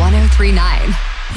1039.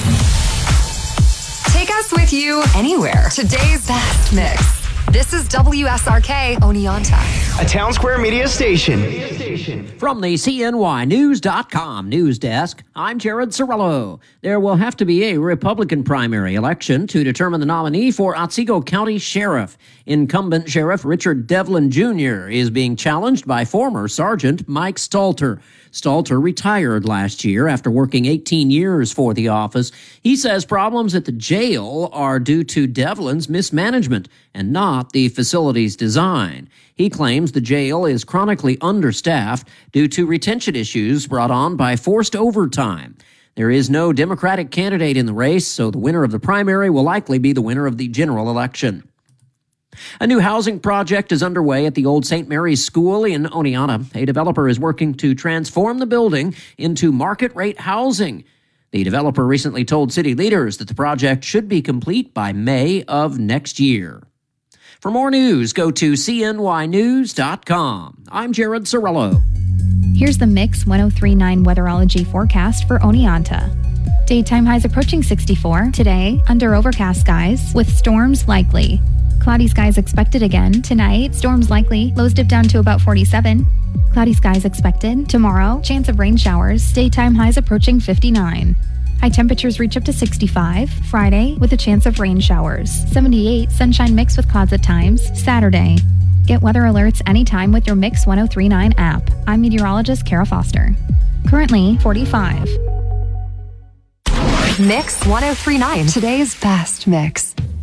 Take us with you anywhere. Today's best mix. This is WSRK Oneonta, a Town Square Media station. From the CNYnews.com news desk, I'm Jared Cirillo. There will have to be a Republican primary election to determine the nominee for Otsego County Sheriff. Incumbent Sheriff Richard Devlin Jr. is being challenged by former Sergeant Mike Stalter. Stalter retired last year after working 18 years for the office. He says problems at the jail are due to Devlin's mismanagement and not the facility's design. He claims the jail is chronically understaffed due to retention issues brought on by forced overtime. There is no Democratic candidate in the race, so the winner of the primary will likely be the winner of the general election. A new housing project is underway at the old St. Mary's School in Oneonta. A developer is working to transform the building into market-rate housing. The developer recently told city leaders that the project should be complete by May of next year. For more news, go to CNYnews.com. I'm Jared Cirillo. Here's the Mix 1039 weatherology forecast for Oneonta. Daytime highs approaching 64. Today, under overcast skies with storms likely. Cloudy skies expected again. Tonight, storms likely. Lows dip down to about 47. Cloudy skies expected. Tomorrow, chance of rain showers. Daytime highs approaching 59. High temperatures reach up to 65. Friday, with a chance of rain showers. 78, sunshine mixed with clouds at times. Saturday. Get weather alerts anytime with your Mix 1039 app. I'm meteorologist Kara Foster. Currently, 45. Mix 1039. Today's best mix.